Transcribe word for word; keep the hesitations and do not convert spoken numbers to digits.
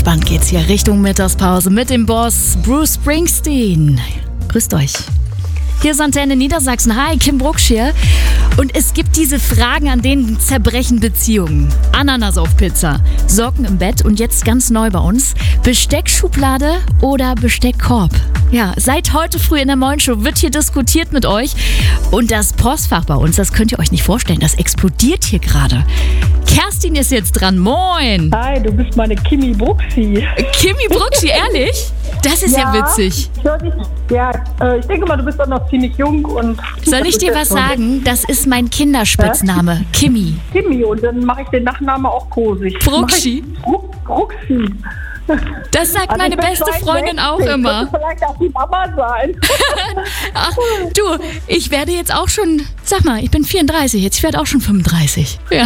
entspannt geht's hier Richtung Mittagspause mit dem Boss Bruce Springsteen. Grüßt euch. Hier ist Antenne Niedersachsen. Hi, Kim Brucksch hier. Und es gibt diese Fragen, an denen zerbrechen Beziehungen. Ananas auf Pizza, Socken im Bett und jetzt ganz neu bei uns, Besteckschublade oder Besteckkorb. Ja, seit heute früh in der Morning-Show wird hier diskutiert mit euch. Und das Postfach bei uns, das könnt ihr euch nicht vorstellen, das explodiert hier gerade. Kerstin ist jetzt dran. Moin. Hi, du bist meine Kimi Bruxi. Kimi Bruxi, ehrlich? Das ist ja, ja witzig. Ich, dich, ja, äh, ich denke mal, du bist doch noch ziemlich jung. Und soll ich dir was sagen? Das ist mein Kinderspitzname, ja? Kimi. Kimi, und dann mache ich den Nachnamen auch kosig. Bruxi? Bruxi. Das sagt also meine beste Freundin auch immer. Das vielleicht auch die Mama sein. Ach, du, ich werde jetzt auch schon, sag mal, ich bin vierunddreißig, jetzt ich werde auch schon fünfunddreißig. Ja.